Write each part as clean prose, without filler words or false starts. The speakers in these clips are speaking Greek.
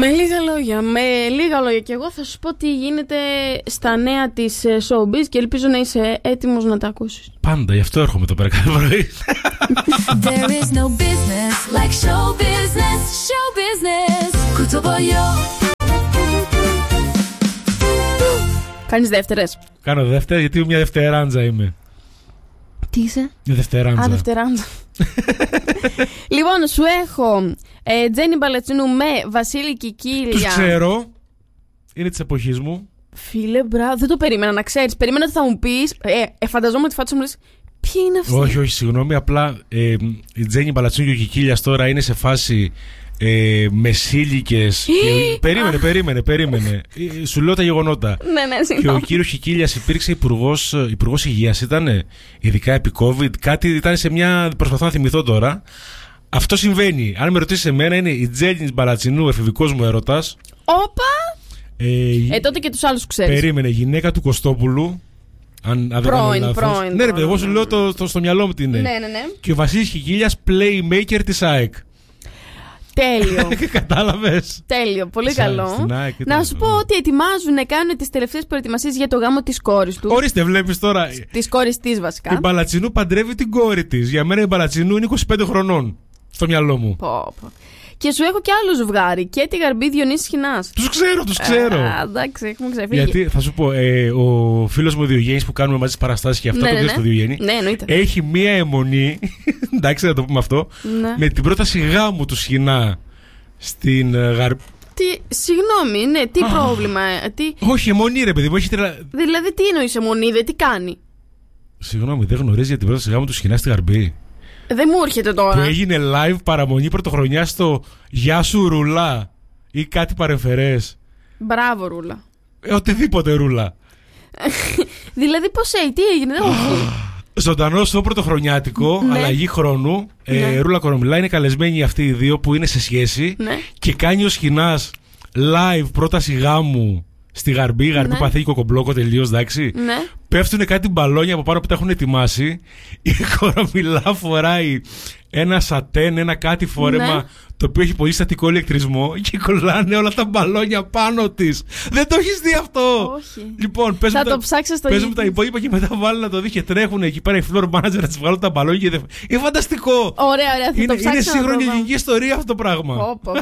Με λίγα λόγια. Και εγώ θα σου πω τι γίνεται στα νέα της showbiz και ελπίζω να είσαι έτοιμος να τα ακούσεις. Πάντα, γι' αυτό έρχομαι το πέρα κάθε πρωί. There is no business like show business. Show business. Κουτσομπολιό. Κάνεις δεύτερες? Κάνω δεύτερες γιατί μια δευτεράντζα είμαι. Τι είσαι? Μια δευτεράντζα. Α, δευτεράντζα. Λοιπόν, σου έχω Τζένι Μπαλατσινού με Βασίλη Κικίλια. Τους ξέρω. Είναι της εποχής μου. Φίλε, μπράβο, δεν το περίμενα να ξέρεις. Περίμενα ότι θα μου πεις. Φανταζόμουν ότι φάτσα μου λες. Ποιοι είναι αυτοί? Όχι, συγγνώμη. Απλά η Τζένι Μπαλατσινού και ο Κικίλιας τώρα είναι σε φάση μεσήλικες. Περίμενε. Σου λέω τα γεγονότα. Ναι, συγγνώμη. Και ο κύριος Κικίλιας υπήρξε υπουργός υγείας, ήτανε. Ειδικά επί COVID. Κάτι ήταν σε μια. Προσπαθώ να θυμηθώ τώρα. Αυτό συμβαίνει. Αν με ρωτήσεις εμένα, είναι η Τζένι Μπαλατσινού, εφηβικός μου έρωτας. Όπα! Τότε και τους άλλους ξέρεις. Περίμενε, γυναίκα του Κωστόπουλου. Πρώην. Ναι, ρε, εγώ σου λέω στο μυαλό μου τι είναι. Ναι. Και ο Βασίλης Κικίλιας, playmaker της ΑΕΚ. Τέλειο. Κατάλαβες. Τέλειο, πολύ καλό. Να σου πω ότι ετοιμάζουν, κάνουν τις τελευταίες προετοιμασίες για το γάμο της κόρης του. Ορίστε, βλέπεις τώρα. Της κόρης της βασικά. Η Μπαλατσινού παντρεύει την κόρη της. Για μένα η Μπαλατσινού είναι 25 χρονών. Στο μυαλό μου. Πω. Και σου έχω και άλλο ζευγάρι. Και τη Γαρμπή Διονύση Χινάς. Τους ξέρω. Εντάξει, έχουμε ξεφύγει. Γιατί θα σου πω, ο φίλος μου Διογέννης που κάνουμε μαζί τις παραστάσεις και αυτά, το ξέρεις το Διογέννη. Ναι, εννοείται. Έχει μία αιμονή. Εντάξει, να το πούμε αυτό. Ναι. Με την πρόταση γάμου του Σχοινά στην Γαρμπή. Συγγνώμη, ναι, τι πρόβλημα. Όχι, αιμονή, ρε παιδί μου. Δηλαδή, τι εννοείς αιμονή, τι κάνει? Συγγνώμη, δεν γνωρίζει για την πρόταση γάμου του Σχοινά στη Γαρμπή. Δεν μου έρχεται τώρα. Που έγινε live παραμονή πρωτοχρονιά στο Γεια σου Ρουλά ή κάτι παρεμφερές. Μπράβο, Ρούλα. Οτιδήποτε, Ρούλα. Δηλαδή, πώς τι έγινε, δεν μου. Ζωντανό στο πρωτοχρονιάτικο, Ναι. αλλαγή χρόνου. Ναι. Ρούλα Κορομιλά, είναι καλεσμένοι αυτοί οι δύο που είναι σε σχέση. Ναι. Και κάνει ο Σχοινάς live πρόταση γάμου στη Γαρμπή. Η Γαρμπή Ναι. παθαίνει κοκομπλόκο τελείως, εντάξει. Ναι. Πέφτουν κάτι μπαλόνια από πάνω που τα έχουν ετοιμάσει. Η Κορομιλά φοράει ένα σατέν, ένα κάτι φόρεμα, Ναι. το οποίο έχει πολύ στατικό ηλεκτρισμό και κολλάνε όλα τα μπαλόνια πάνω της. Δεν το έχεις δει αυτό? Όχι. Λοιπόν, πες Θα μου το ψάξεις στο πες μου YouTube. τα υπόλοιπα και μετά βάλει να το δει και τρέχουν εκεί πέρα οι floor manager να τις βγάλουν τα μπαλόνια. Είναι φανταστικό. Ωραία, θα το Είναι ψάξω. σύγχρονη ελληνική ιστορία αυτό το πράγμα.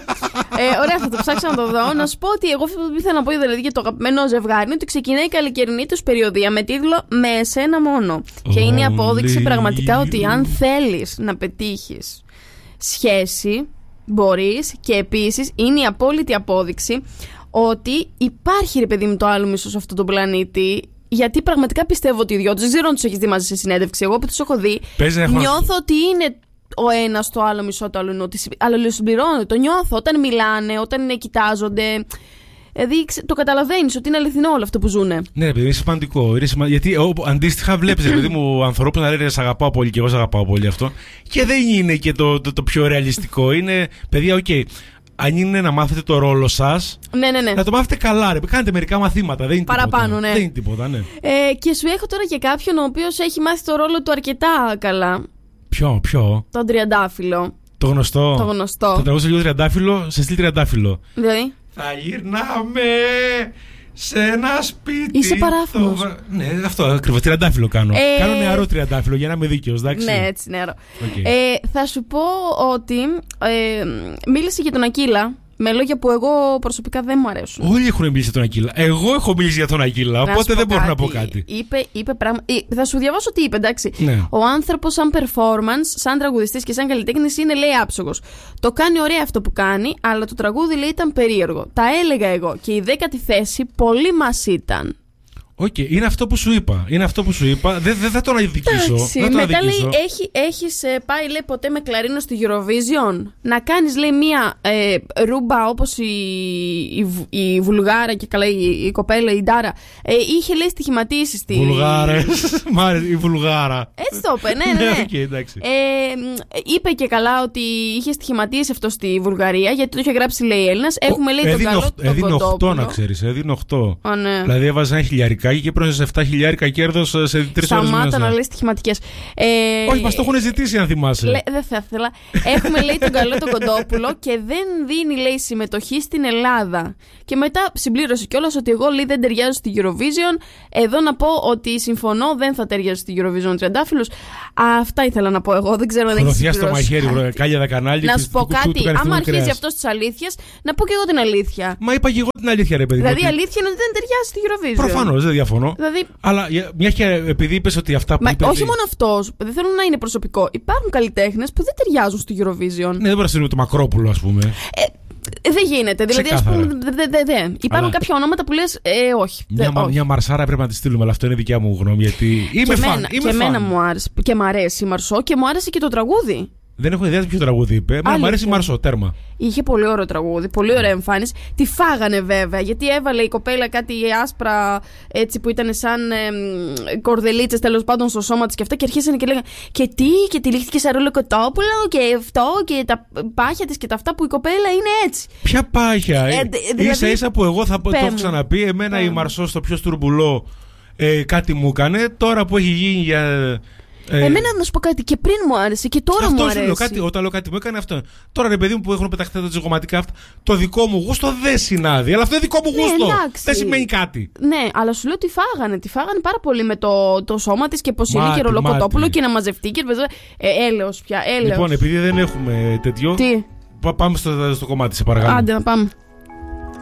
Ωραία, θα το ψάξω να το δω. Να σου πω ότι εγώ ήθελα να πω δηλαδή για το αγαπημένο ζευγάρι είναι ότι ξεκινάει η καλοκαιρινή τους περιοδία με τίτλο Με εσένα μόνο. Και είναι η απόδειξη πραγματικά ότι αν θέλεις να πετύχεις σχέση, μπορείς, και επίσης είναι η απόλυτη απόδειξη ότι υπάρχει, ρε παιδί μου, το άλλο μισό σε αυτόν τον πλανήτη. Γιατί πραγματικά πιστεύω ότι οι δυο τους, δεν ξέρω αν τους έχεις δει μαζί σε συνέντευξη, εγώ που τους έχω δει, νιώθω ότι είναι ο ένας το άλλο μισό, το άλλο είναι ότι αλληλοσυμπληρώνονται. Το νιώθω όταν μιλάνε, όταν κοιτάζονται. Δηλαδή το καταλαβαίνεις ότι είναι αληθινό όλο αυτό που ζουνε. Ναι, παιδί, είναι σημαντικό. Γιατί αντίστοιχα βλέπεις, παιδί μου, ανθρώπους να λένε «Σ' αγαπάω πολύ» και εγώ «Σ' αγαπάω πολύ» αυτό. Και δεν είναι και το πιο ρεαλιστικό. Είναι, παιδιά, οκ. Αν είναι να μάθετε το ρόλο σας, ναι. να το μάθετε καλά. Ρε. Κάνετε μερικά μαθήματα. Δεν είναι παραπάνω, τίποτα. ναι. Δεν είναι τίποτα, ναι. Και σου έχω τώρα και κάποιον ο οποίος έχει μάθει το ρόλο του αρκετά καλά. Ποιο? Τον Τριαντάφυλλο. Το γνωστό. Το τραγούδι λίγο Τριαντάφυλλο, σε στυλ Τριαντάφυλλο. Δηλαδή. Θα γυρνάμε σε ένα σπίτι. Είσαι παράφωνος. Ναι, αυτό ακριβώς. Τριαντάφυλλο κάνω. Κάνω νεαρό Τριαντάφυλλο για να είμαι δίκαιος, εντάξει. Ναι, έτσι, νεαρό. Okay. Θα σου πω ότι μίλησε για τον Ακύλα με λόγια που εγώ προσωπικά δεν μου αρέσουν. Όλοι έχουν μιλήσει για τον Ακύλα. Εγώ έχω μιλήσει για τον Ακύλα, οπότε δεν μπορώ να πω κάτι. Είπε πράγμα. Θα σου διαβάσω τι είπε, εντάξει. Ναι. Ο άνθρωπος, σαν performance, σαν τραγουδιστής και σαν καλλιτέχνης, είναι, λέει, άψογος. Το κάνει ωραία αυτό που κάνει, αλλά το τραγούδι, λέει, ήταν περίεργο. Τα έλεγα εγώ και η 10η θέση πολύ μας ήταν. Είναι αυτό που σου είπα. Δεν θα τον αδικήσω. Μετά λέει, έχεις πάει, λέει, ποτέ με κλαρίνο στη Eurovision να κάνεις, λέει, μία ρούμπα όπως η Βουλγάρα και καλά η κοπέλα, η Ντάρα, είχε, λέει, στοιχηματίσει στη... Βουλγάρες, μ' άρεσε η Βουλγάρα. Έτσι το είπε, ναι. Okay, εντάξει. Είπε και καλά ότι είχε στοιχηματίσει αυτό στη Βουλγαρία, γιατί το είχε γράψει, λέει, Έλληνας. Έχουμε, λέει, τον καλό τον Έδινε 8, να ξέρεις, έδινε 8. Ναι. Δηλαδή έβαζε ένα χιλιαρικά στοιχηματικάκι και έπαιρνε 7.000 κέρδος σε 3 ώρες μέσα. Σταμάτα να λες στοιχηματικές. Όχι, μας το έχουν ζητήσει, αν θυμάσαι. Δεν θα ήθελα. Έχουμε, λέει, τον καλό τον Κοντόπουλο και δεν δίνει, λέει, συμμετοχή στην Ελλάδα. Και μετά συμπλήρωσε κιόλας ότι εγώ, λέει, δεν ταιριάζω στη Eurovision. Εδώ να πω ότι συμφωνώ, δεν θα ταιριάζω στη Eurovision τριαντάφυλλους. Αυτά ήθελα να πω εγώ. Δεν ξέρω αν έχει συμπληρώσει. Στο μαχαίρι, κάλια τα κανάλια. Να σου πω κάτι. Άμα αρχίζει αυτό τη αλήθεια, να πω και εγώ την αλήθεια. Μα είπα και εγώ την αλήθεια, ρε παιδί. Δηλαδή η αλήθεια είναι ότι δεν ταιριάζει στη Eurovision. Προφανώς, δεν διαφωνώ. Δηλαδή... Αλλά μια και επειδή είπες ότι αυτά που. Όχι μόνο αυτός, δεν θέλω να είναι προσωπικό. Υπάρχουν καλλιτέχνες που δεν ταιριάζουν στη Eurovision. Ναι, δεν μπορεί να στείλουμε το Μακρόπουλο, ας πούμε. Δεν γίνεται. Δηλαδή, ας πούμε, υπάρχουν κάποια ονόματα που λες, όχι. Μια Μαρσάρα πρέπει να τη στείλουμε, αλλά αυτό είναι δικιά μου γνώμη. Γιατί είμαι φαν. Και εμένα μου άρεσε. Και μ' αρέσει η Μαρσό και μου άρεσε και το τραγούδι. Δεν έχω ιδέα ποιο τραγούδι είπε. Μου αρέσει η Μαρσό, τέρμα. Είχε πολύ ωραίο τραγούδι, πολύ ωραία εμφάνιση. Τη φάγανε βέβαια, γιατί έβαλε η κοπέλα κάτι άσπρα έτσι που ήταν σαν κορδελίτσες τέλος πάντων στο σώμα της και αυτά. Και αρχίσανε και λέγανε και τι, και τυλίχθηκε σαν ρόλο Κοτόπουλο και αυτό και τα πάχια της και τα αυτά που η κοπέλα είναι έτσι. Ποια πάχια, δηλαδή, ίσα που εγώ θα το έχω ξαναπεί. Εμένα η Μαρσό στο πιο στουρμπουλό κάτι μου έκανε. Τώρα που έχει γίνει για. Εμένα να σου πω κάτι, και πριν μου άρεσε και τώρα αυτό μου αρέσει. Όταν λέω κάτι μου έκανε αυτό. Τώρα ρε παιδί μου που έχουν πεταχτεί τα τζιγωματικά αυτά, το δικό μου γούστο δεν συνάδει. Αλλά αυτό είναι δικό μου γούστο. Δεν σημαίνει κάτι. Ναι, αλλά σου λέω ότι τη φάγανε πάρα πολύ με το σώμα της και πως είναι και ρολοκοτόπουλο και να μαζευτεί και έλεος πια. Λοιπόν, επειδή δεν έχουμε τέτοιο. Τι? Πάμε στο κομμάτι, σε παρακαλώ. Άντε να πάμε.